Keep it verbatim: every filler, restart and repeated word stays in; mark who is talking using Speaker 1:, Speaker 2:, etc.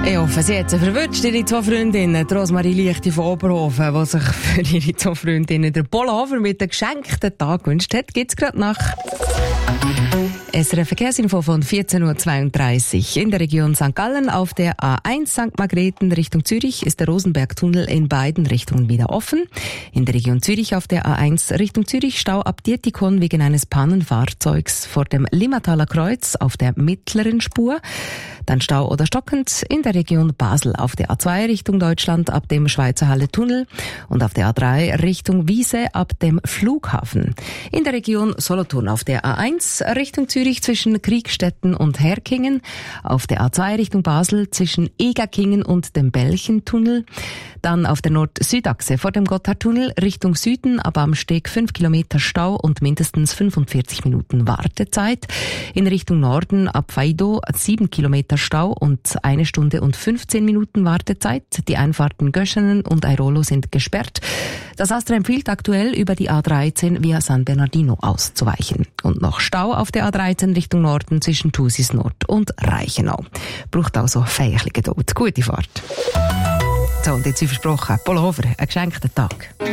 Speaker 1: Ich hoffe, sie hat sie verwünscht, ihre zwei Freundinnen, die Rosmarie Lichte von Oberhofen, die sich für ihre zwei Freundinnen der Pullover mit einem geschenkten Tag gewünscht hat, gibt's gerade nach. S R F-Verkehrsinfo von vierzehn Uhr zweiunddreißig. In der Region Sankt Gallen auf der A eins Sankt Margrethen Richtung Zürich ist der Rosenbergtunnel in beiden Richtungen wieder offen. In der Region Zürich auf der A eins Richtung Zürich Stau ab Dietikon wegen eines Pannenfahrzeugs vor dem Limmataler Kreuz auf der mittleren Spur. Dann Stau oder stockend in der Region Basel auf der A zwei Richtung Deutschland ab dem Schweizer Halle-Tunnel und auf der A drei Richtung Wiese ab dem Flughafen. In der Region Solothurn auf der A eins Richtung Zürich zwischen Kriegstetten und Herkingen, auf der A zwei Richtung Basel zwischen Egakingen und dem Belchentunnel, dann auf der Nord-Süd-Achse vor dem Gotthardtunnel Richtung Süden, aber am Steg fünf Kilometer Stau und mindestens fünfundvierzig Minuten Wartezeit. In Richtung Norden ab Faido sieben Kilometer Stau und eine Stunde und fünfzehn Minuten Wartezeit. Die Einfahrten Göschenen und Airolo sind gesperrt. Das Astra empfiehlt aktuell über die A dreizehn via San Bernardino auszuweichen. Und noch Stau auf der A dreizehn Richtung Norden zwischen Thusis Nord und Reichenau. Braucht also feierliche Geduld. Gute Fahrt. So, und jetzt wie versprochen, Pullover, ein geschenkter Tag.